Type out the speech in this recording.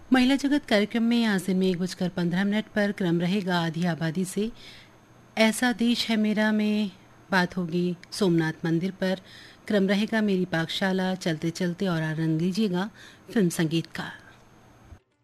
महिला जगत कार्यक्रम में आज दिन में 1:15 पर क्रम रहेगा आधी आबादी से ऐसा देश है मेरा में बात होगी सोमनाथ मंदिर पर क्रम रहेगा मेरी पाकशाला चलते चलते और आनंद लीजिएगा फिल्म संगीत का।